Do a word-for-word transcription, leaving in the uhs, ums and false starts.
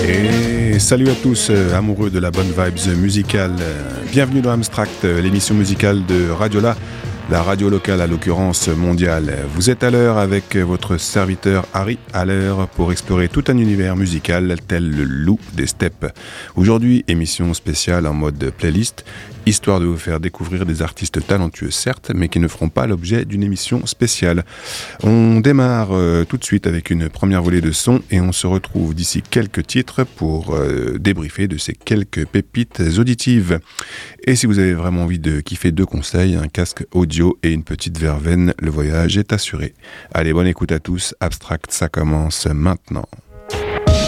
Et salut à tous, euh, amoureux de la bonne vibes musicale. Bienvenue dans Abstract, l'émission musicale de Radiola, la radio locale à l'occurrence mondiale. Vous êtes à l'heure avec votre serviteur Harry, à l'heure pour explorer tout un univers musical tel le loup des steppes. Aujourd'hui, émission spéciale en mode playlist, histoire de vous faire découvrir des artistes talentueux certes, mais qui ne feront pas l'objet d'une émission spéciale. On démarre euh, tout de suite avec une première volée de son et on se retrouve d'ici quelques titres pour euh, débriefer de ces quelques pépites auditives. Et si vous avez vraiment envie de kiffer deux conseils, un casque audio et une petite verveine, le voyage est assuré. Allez, bonne écoute à tous, Abstract, ça commence maintenant.